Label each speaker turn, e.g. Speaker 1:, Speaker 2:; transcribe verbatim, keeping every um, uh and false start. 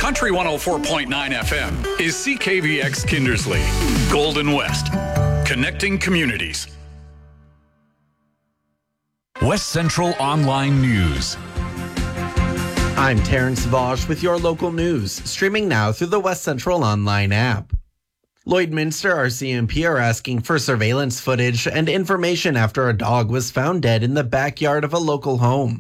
Speaker 1: Country one oh four point nine F M is C K V X Kindersley, Golden West, connecting communities. West Central Online News.
Speaker 2: I'm Terrence Vosh with your local news, streaming now through the West Central Online app. Lloydminster R C M P are asking for surveillance footage and information after a dog was found dead in the backyard of a local home.